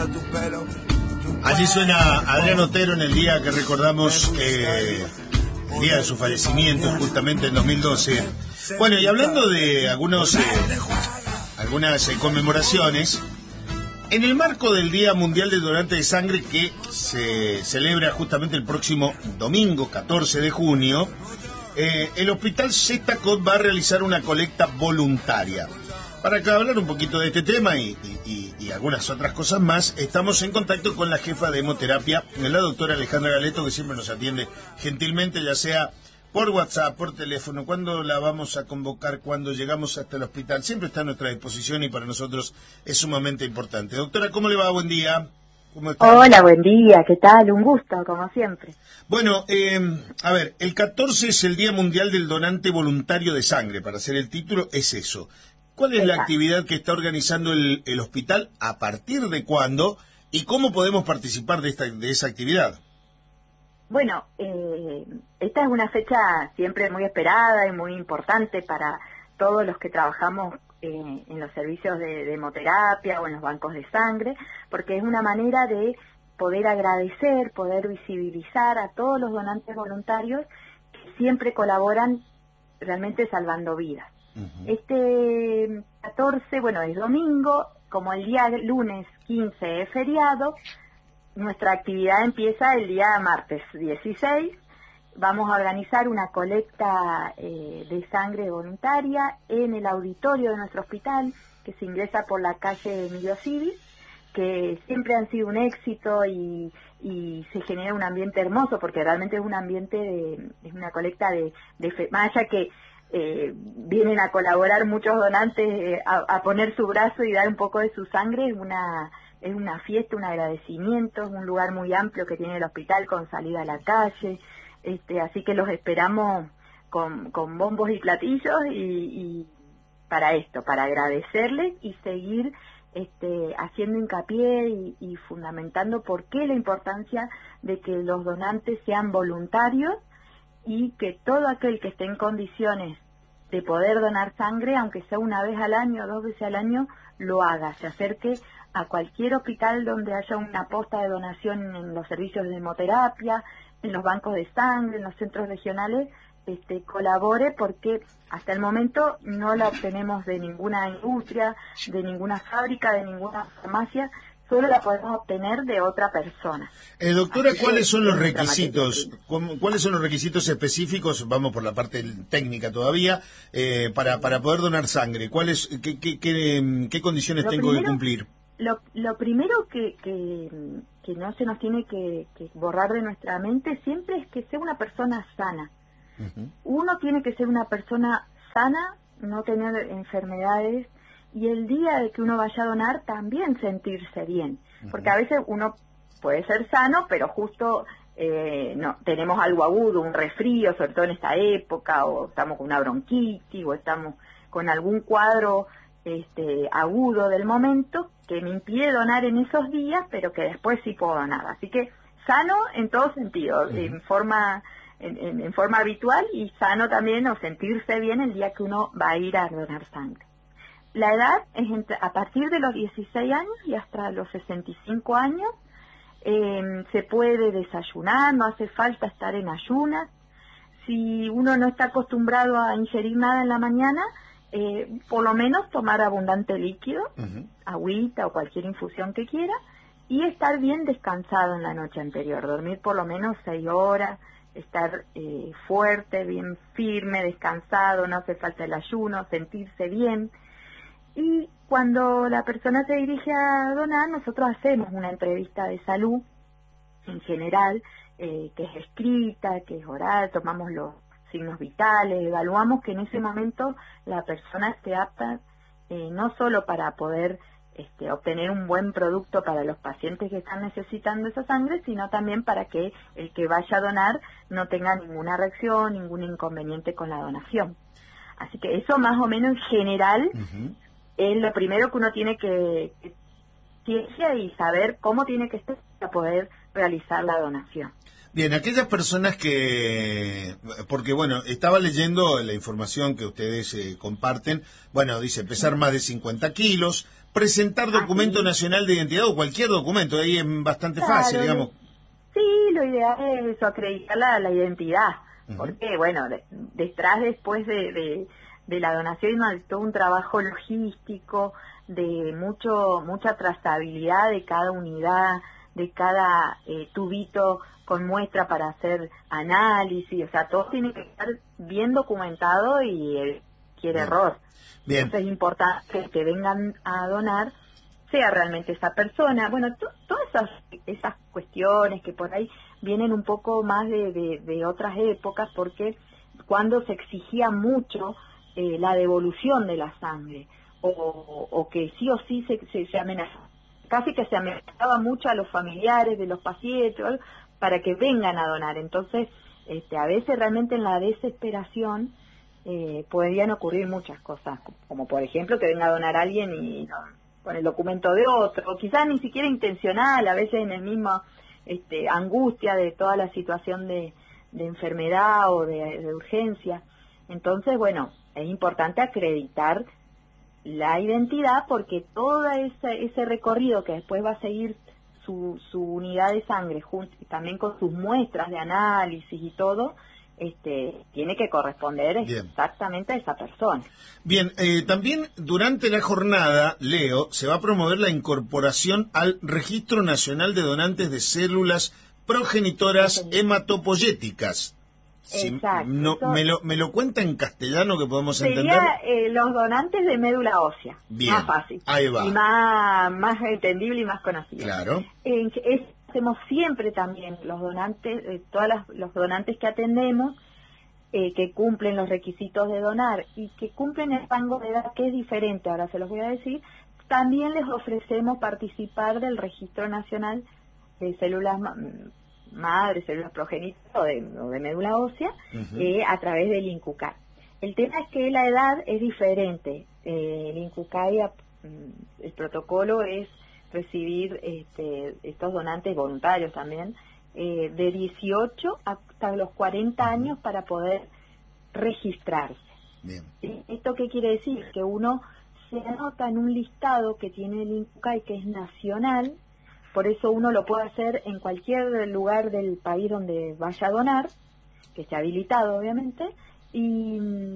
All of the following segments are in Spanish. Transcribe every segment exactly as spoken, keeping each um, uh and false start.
Allí suena Adrián Otero en el día que recordamos eh, el día de su fallecimiento, justamente en dos mil doce. Bueno, y hablando de algunos eh, algunas eh, conmemoraciones, en el marco del Día Mundial del Donante de Sangre, que se celebra justamente el próximo domingo, catorce de junio, eh, el Hospital Sestacot va a realizar una colecta voluntaria. Para hablar un poquito de este tema y, y, y algunas otras cosas más, estamos en contacto con la jefa de hemoterapia, la doctora Alejandra Galeto, que siempre nos atiende gentilmente, ya sea por WhatsApp, por teléfono. ¿Cuándo la vamos a convocar? Cuando llegamos hasta el hospital. Siempre está a nuestra disposición y para nosotros es sumamente importante. Doctora, ¿cómo le va? Buen día. ¿Cómo está? Hola, buen día. ¿Qué tal? Un gusto, como siempre. Bueno, eh, a ver, el catorce es el Día Mundial del Donante Voluntario de Sangre. Para hacer el título, es eso. ¿Cuál es la actividad que está organizando el, el hospital? ¿A partir de cuándo? ¿Y cómo podemos participar de, esta, de esa actividad? Bueno, eh, esta es una fecha siempre muy esperada y muy importante para todos los que trabajamos eh, en los servicios de, de hemoterapia o en los bancos de sangre, porque es una manera de poder agradecer, poder visibilizar a todos los donantes voluntarios que siempre colaboran realmente salvando vidas. Uh-huh. Este catorce, bueno, es domingo, como el día lunes quince es feriado, nuestra actividad empieza el día martes dieciséis. Vamos a organizar una colecta eh, de sangre voluntaria en el auditorio de nuestro hospital, que se ingresa por la calle Emilio Civis, que siempre han sido un éxito y, y se genera un ambiente hermoso, porque realmente es un ambiente de, es una colecta de, de fe, más allá que Eh, vienen a colaborar muchos donantes eh, a, a poner su brazo y dar un poco de su sangre. Es una es una fiesta, un agradecimiento, es un lugar muy amplio que tiene el hospital con salida a la calle, este, así que los esperamos con, con bombos y platillos y, y para esto, para agradecerles y seguir este, haciendo hincapié y, y fundamentando por qué la importancia de que los donantes sean voluntarios y que todo aquel que esté en condiciones de poder donar sangre, aunque sea una vez al año o dos veces al año, lo haga, se acerque a cualquier hospital donde haya una posta de donación en los servicios de hemoterapia, en los bancos de sangre, en los centros regionales, este, colabore, porque hasta el momento no la obtenemos de ninguna industria, de ninguna fábrica, de ninguna farmacia, solo la podemos obtener de otra persona. Eh, doctora, ¿cuáles son los requisitos? ¿Cuáles son los requisitos específicos? Vamos por la parte técnica todavía, eh, para para poder donar sangre. ¿Cuáles, qué, qué, qué, qué condiciones lo tengo primero, que cumplir? Lo, lo primero que, que, que no se nos tiene que, que borrar de nuestra mente siempre es que sea una persona sana. Uh-huh. Uno tiene que ser una persona sana, no tener enfermedades, y el día de que uno vaya a donar también sentirse bien, porque a veces uno puede ser sano, pero justo eh, no tenemos algo agudo, un resfrío, sobre todo en esta época, o estamos con una bronquitis, o estamos con algún cuadro este, agudo del momento que me impide donar en esos días, pero que después sí puedo donar. Así que sano en todo sentido, uh-huh. en forma en, en, en forma habitual, y sano también, o sentirse bien el día que uno va a ir a donar sangre. La edad es entre, a partir de los dieciséis años y hasta los sesenta y cinco años. Eh, se puede desayunar, no hace falta estar en ayunas. Si uno no está acostumbrado a ingerir nada en la mañana, eh, por lo menos tomar abundante líquido, uh-huh. agüita o cualquier infusión que quiera, y estar bien descansado en la noche anterior, dormir por lo menos seis horas, estar eh, fuerte, bien firme, descansado, no hace falta el ayuno, sentirse bien. Y cuando la persona se dirige a donar, nosotros hacemos una entrevista de salud en general, eh, que es escrita, que es oral, tomamos los signos vitales, evaluamos que en ese momento la persona esté apta eh, no solo para poder este, obtener un buen producto para los pacientes que están necesitando esa sangre, sino también para que el que vaya a donar no tenga ninguna reacción, ningún inconveniente con la donación. Así que eso más o menos en general uh-huh. es lo primero que uno tiene que ciencia y saber cómo tiene que estar para poder realizar la donación. Bien, aquellas personas que, porque bueno, estaba leyendo la información que ustedes eh, comparten, bueno, dice pesar más de cincuenta kilos, presentar documento Así. nacional de identidad o cualquier documento, ahí es bastante Claro, fácil, digamos. Sí, lo ideal es eso, acreditar la, la identidad, Uh-huh. porque, bueno, de, detrás después de, de, de la donación hay todo un trabajo logístico, de mucho mucha trazabilidad de cada unidad, de cada eh, tubito con muestra para hacer análisis, o sea, todo tiene que estar bien documentado y eh, quiere Bien. error. Bien. Entonces es importante que, que vengan a donar sea realmente esa persona. Bueno, to, todas esas, esas cuestiones que por ahí vienen un poco más de, de, de otras épocas, porque cuando se exigía mucho eh, la devolución de la sangre, o, o que sí o sí se, se, se amenazaba, casi que se amenazaba mucho a los familiares de los pacientes para que vengan a donar. Entonces, este, a veces realmente en la desesperación eh, podrían ocurrir muchas cosas, como por ejemplo que venga a donar a alguien y no, con el documento de otro, o quizás ni siquiera intencional, a veces en el mismo este, angustia de toda la situación de, de enfermedad o de, de urgencia. Entonces, bueno, es importante acreditar la identidad, porque todo ese, ese recorrido que después va a seguir su, su unidad de sangre, junto, y también con sus muestras de análisis y todo, este, tiene que corresponder Bien. exactamente a esa persona. Bien, eh, también durante la jornada, Leo, se va a promover la incorporación al Registro Nacional de Donantes de Células Progenitoras Hematopoyéticas. Si Exacto. no, Eso me, lo, me lo cuenta en castellano que podemos sería entender. eh, los donantes de médula ósea. Bien, más fácil. ahí va. Y más, más entendible y más conocido. Claro. Eh, es, hacemos siempre también los donantes, eh, todos los donantes que atendemos, eh, que cumplen los requisitos de donar y que cumplen el rango de edad, que es diferente, ahora se los voy a decir, también les ofrecemos participar del Registro Nacional de Células Madre, células progenitoras o de, o de médula ósea, uh-huh. eh, a través del INCUCAI. El tema es que la edad es diferente. Eh, el INCUCAI, el protocolo es recibir este, estos donantes voluntarios también, eh, de dieciocho hasta los cuarenta años para poder registrarse. Bien. ¿Esto qué quiere decir? Que uno se anota en un listado que tiene el INCUCAI, que es nacional. Por eso uno lo puede hacer en cualquier lugar del país donde vaya a donar, que esté habilitado obviamente, y,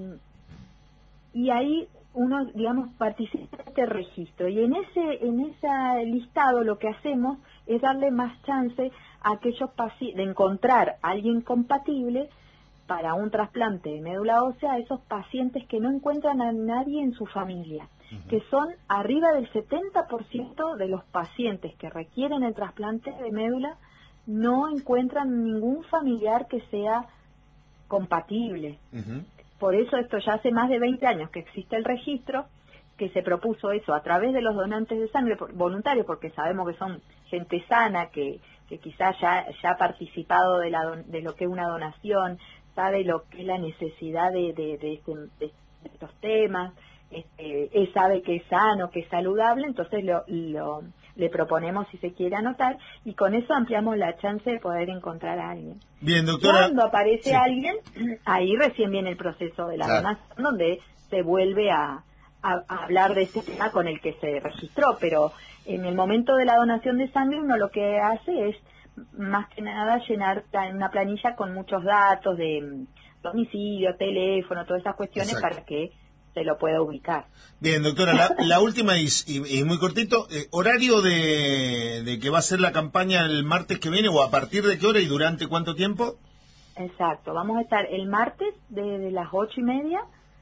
y ahí uno, digamos, participa en este registro. Y en ese en ese listado lo que hacemos es darle más chance a aquellos pacientes de encontrar a alguien compatible para un trasplante de médula ósea, a esos pacientes que no encuentran a nadie en su familia, uh-huh. que son arriba del setenta por ciento de los pacientes que requieren el trasplante de médula, no encuentran ningún familiar que sea compatible. Uh-huh. Por eso esto ya hace más de veinte años que existe el registro, que se propuso eso a través de los donantes de sangre voluntarios, porque sabemos que son gente sana, que, que quizás ya, ya ha participado de, la, de lo que es una donación, sabe lo que es la necesidad de, de, de, este, de estos temas, este, él sabe que es sano, que es saludable, entonces lo, lo, le proponemos si se quiere anotar, y con eso ampliamos la chance de poder encontrar a alguien. Bien, doctora. Cuando aparece sí. alguien, ahí recién viene el proceso de la claro. donación, donde se vuelve a, a, a hablar de ese tema con el que se registró, pero en el momento de la donación de sangre uno lo que hace es más que nada llenar una planilla con muchos datos de domicilio, teléfono, todas esas cuestiones. Exacto. Para que se lo pueda ubicar. Bien, doctora, la, la última y, y, y muy cortito, eh, horario de, de que va a ser la campaña el martes que viene, o a partir de qué hora y durante cuánto tiempo. Exacto, vamos a estar el martes desde las ocho y media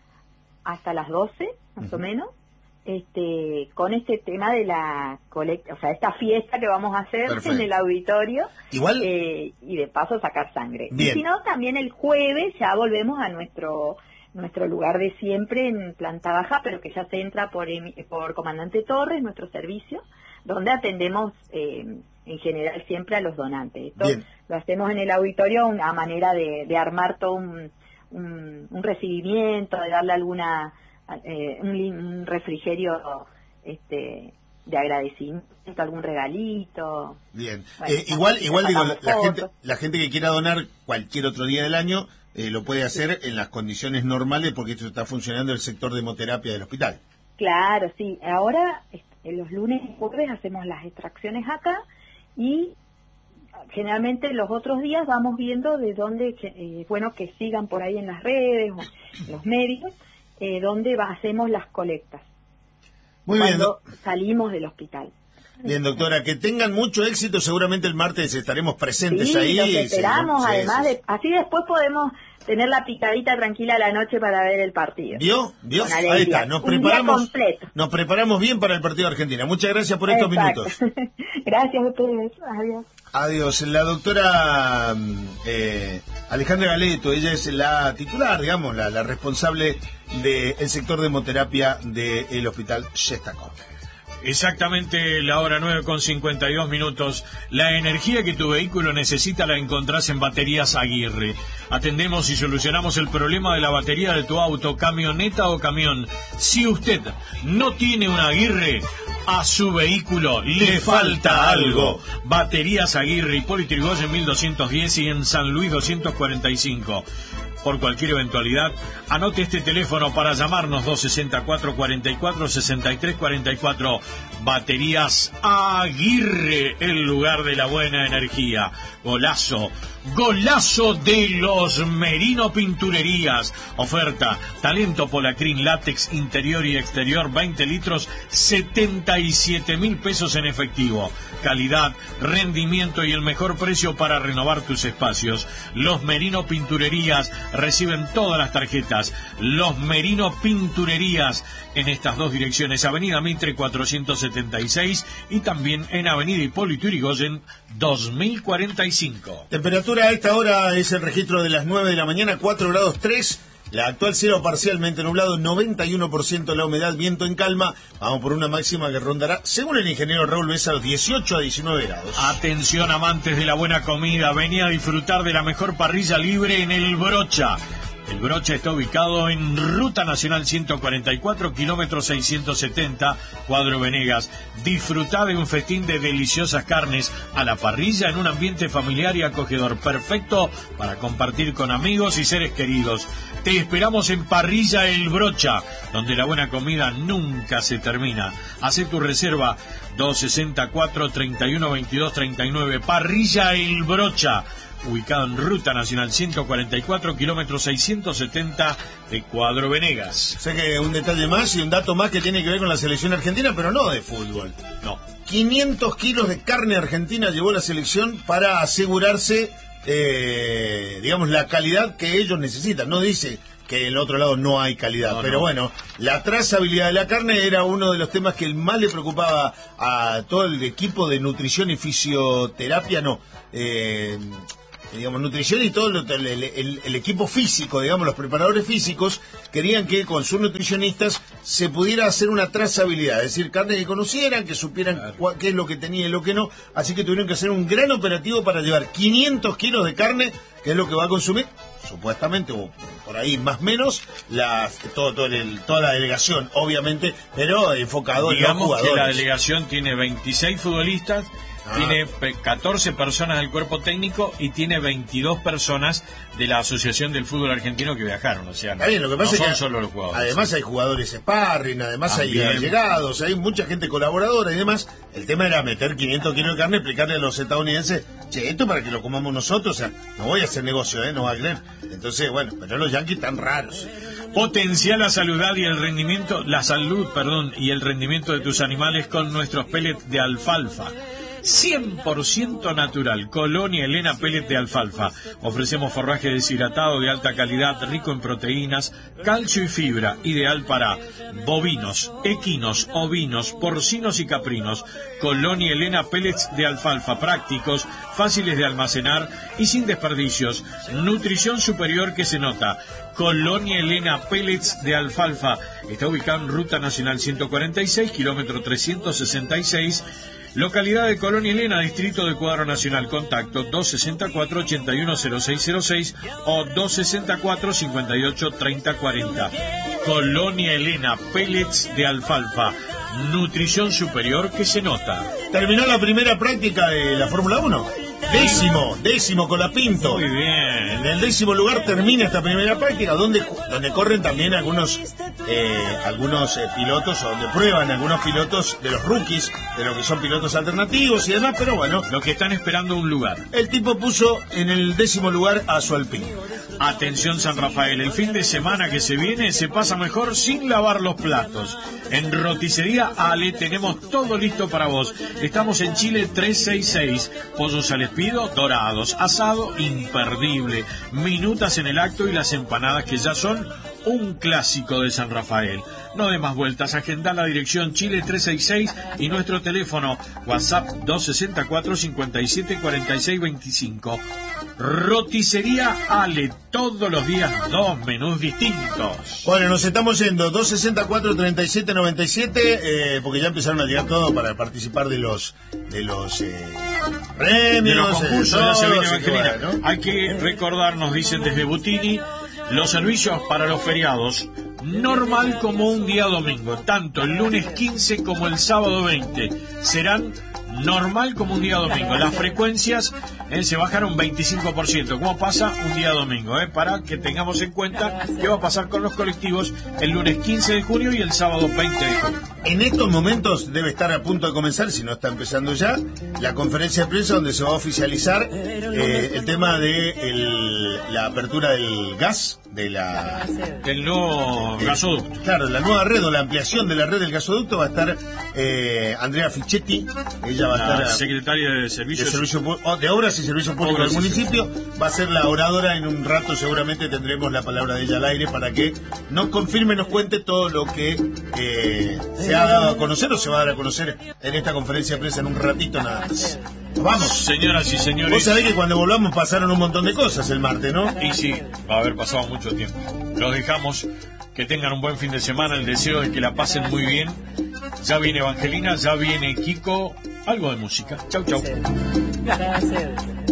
hasta las doce, más uh-huh. o menos, este, con este tema de la colecta, o sea, esta fiesta que vamos a hacer. Perfecto. En el auditorio. Igual. Eh, y de paso sacar sangre. Bien. Y si no, también el jueves ya volvemos a nuestro nuestro lugar de siempre en planta baja, pero que ya se entra por, por Comandante Torres, nuestro servicio, donde atendemos eh, en general siempre a los donantes. Esto Bien. Lo hacemos en el auditorio a manera de, de armar todo un, un, un recibimiento, de darle alguna eh, un, un refrigerio este de agradecimiento, algún regalito. Bien. Bueno, eh, igual igual digo, la, la gente la gente que quiera donar cualquier otro día del año eh, lo puede hacer en las condiciones normales, porque esto está funcionando el sector de hemoterapia del hospital. Claro, sí. Ahora En los lunes y jueves hacemos las extracciones acá y generalmente los otros días vamos viendo de dónde, eh, bueno, que sigan por ahí en las redes o en los medios, eh, dónde va, hacemos las colectas. Muy cuando bien. salimos del hospital. Bien, doctora, que tengan mucho éxito, seguramente el martes estaremos presentes sí, ahí. Los esperamos, sí, además, sí, sí. De, así después podemos tener la picadita tranquila a la noche para ver el partido. ¿Vio? ¿Vio? Con Ahí está, nos Un día preparamos, completo. nos preparamos bien para el partido de Argentina. Muchas gracias por estos Exacto. minutos. Gracias a ustedes, adiós. Adiós. La doctora eh, Alejandra Galeto, ella es la titular, digamos, la, la responsable del sector de hemoterapia del Hospital Shestakov. Exactamente la hora nueve con cincuenta y dos minutos. La energía que tu vehículo necesita la encontrás en Baterías Aguirre. Atendemos y solucionamos el problema de la batería de tu auto, camioneta o camión. Si usted no tiene una Aguirre, a su vehículo le falta algo. Baterías Aguirre, Hipólito Yrigoyen mil doscientos diez y en San Luis doscientos cuarenta y cinco. Por cualquier eventualidad, anote este teléfono para llamarnos dos sesenta y cuatro, cuarenta y cuatro, sesenta y tres cuarenta y cuatro. Baterías Aguirre, el lugar de la buena energía. Golazo, golazo de los Merino Pinturerías. Oferta, talento Polacrin, látex interior y exterior, veinte litros, setenta y siete mil pesos en efectivo. Calidad, rendimiento y el mejor precio para renovar tus espacios. Los Merino Pinturerías reciben todas las tarjetas. Los Merino Pinturerías en estas dos direcciones, Avenida Mitre cuatrocientos setenta y seis y también en Avenida Hipólito Yrigoyen dos mil cuarenta y cinco. Temperatura a esta hora es el registro de las nueve de la mañana, cuatro grados tres. La actual cielo parcialmente nublado, noventa y uno por ciento la humedad, viento en calma. Vamos por una máxima que rondará, según el ingeniero Raúl Besa, los dieciocho a diecinueve grados. Atención amantes de la buena comida, vení a disfrutar de la mejor parrilla libre en El Brocha. El Brocha está ubicado en Ruta Nacional ciento cuarenta y cuatro, kilómetro seiscientos setenta, Cuadro Venegas. Disfrutá de un festín de deliciosas carnes a la parrilla en un ambiente familiar y acogedor, perfecto para compartir con amigos y seres queridos. Te esperamos en Parrilla El Brocha, donde la buena comida nunca se termina. Hacé tu reserva dos sesenta y cuatro, treinta y uno veintidós treinta y nueve. Parrilla El Brocha, ubicado en Ruta Nacional ciento cuarenta y cuatro, kilómetro seiscientos setenta de Cuadro Venegas. Sé que un detalle más y un dato más que tiene que ver con la selección argentina, pero no de fútbol. No. quinientos kilos de carne argentina llevó la selección para asegurarse, eh, digamos, la calidad que ellos necesitan. No dice que en el otro lado no hay calidad, no, pero no. bueno, la trazabilidad de la carne era uno de los temas que más le preocupaba a todo el equipo de nutrición y fisioterapia, no, eh, digamos, nutrición y todo lo, el, el, el equipo físico, digamos, los preparadores físicos querían que con sus nutricionistas se pudiera hacer una trazabilidad, es decir, carne que conocieran, que supieran claro. cua, qué es lo que tenía y lo que no, así que tuvieron que hacer un gran operativo para llevar quinientos kilos de carne, que es lo que va a consumir, supuestamente, o por ahí más o menos, la, todo, todo el, toda la delegación, obviamente, pero enfocado en los Digamos jugadores. que la delegación tiene veintiséis futbolistas, Ah. tiene catorce personas del cuerpo técnico y tiene veintidós personas de la Asociación del Fútbol Argentino que viajaron. O sea, no, Está bien, lo que pasa no son es que solo los jugadores. además hay jugadores sparring, además También. hay allegados, hay mucha gente colaboradora y demás. El tema era meter quinientos kilos de carne, explicarle a los estadounidenses, che, esto para que lo comamos nosotros, o sea, no voy a hacer negocio, ¿eh? No va a creer. Entonces, bueno, pero los yanquis tan raros. Potencia la salud y el rendimiento, la salud, perdón, y el rendimiento de tus animales con nuestros pellets de alfalfa. cien por ciento natural, Colonia Elena Pellet de alfalfa. Ofrecemos forraje deshidratado de alta calidad, rico en proteínas, calcio y fibra, ideal para bovinos, equinos, ovinos, porcinos y caprinos. Colonia Elena Pellets de alfalfa, prácticos, fáciles de almacenar y sin desperdicios. Nutrición superior que se nota. Colonia Elena Pellets de alfalfa. Está ubicado en Ruta Nacional ciento cuarenta y seis, kilómetro trescientos sesenta y seis. Localidad de Colonia Elena, distrito de Cuadro Nacional. Contacto dos sesenta y cuatro, ochenta y uno cero seis cero seis o dos sesenta y cuatro, cincuenta y ocho, treinta cuarenta. Colonia Elena, pellets de alfalfa. Nutrición superior que se nota. ¿Terminó la primera práctica de la Fórmula uno? Décimo, décimo Colapinto. Muy bien. En el décimo lugar termina esta primera práctica, donde, donde corren también algunos eh, algunos eh, pilotos, o donde prueban algunos pilotos de los rookies, de lo que son pilotos alternativos y demás, pero bueno. Los que están esperando un lugar. El tipo puso en el décimo lugar a su Alpine. Atención San Rafael, el fin de semana que se viene se pasa mejor sin lavar los platos. En Roticería Ale tenemos todo listo para vos. Estamos en Chile trescientos sesenta y seis. Pollos al espido, dorados, asado imperdible, minutas en el acto y las empanadas que ya son un clásico de San Rafael. No de más vueltas, agenda la dirección Chile trescientos sesenta y seis y nuestro teléfono WhatsApp dos sesenta y cuatro, cincuenta y siete, cuarenta y seis, veinticinco. Roticería Ale, todos los días dos menús distintos. Bueno, nos estamos yendo, dos sesenta y cuatro, treinta y siete, noventa y siete, eh, porque ya empezaron a llegar todo para participar de los de los eh, premios, de los concursos de la Sabina Evangelina. Bueno, ¿no? Hay que recordar, nos dicen desde Butini, los servicios para los feriados, normal como un día domingo, tanto el lunes quince como el sábado veinte, serán normal como un día domingo. Las frecuencias eh, se bajaron veinticinco por ciento, como pasa un día domingo, eh, para que tengamos en cuenta qué va a pasar con los colectivos el lunes quince de junio y el sábado veinte de junio. En estos momentos debe estar a punto de comenzar, si no está empezando ya, la conferencia de prensa donde se va a oficializar eh, el tema de el, la apertura del gas, de la del nuevo eh, gasoducto. Claro, la nueva red o la ampliación de la red del gasoducto. Va a estar eh, Andrea Fichetti, ella va a La estar secretaria de de, Servicios servicio, pu- de Obras y Servicios Públicos Obras del y municipio, va a ser la oradora. En un rato seguramente tendremos la palabra de ella al aire para que nos confirme, nos cuente todo lo que eh, se ha dado a conocer o se va a dar a conocer en esta conferencia de prensa en un ratito nada más. Vamos. Señoras y señores. Vos sabés que cuando volvamos pasaron un montón de cosas el martes, ¿no? Y sí, va a haber pasado mucho tiempo. Los dejamos, que tengan un buen fin de semana, el deseo de que la pasen muy bien. Ya viene Evangelina, ya viene Kiko, algo de música. Chau, chau. Gracias.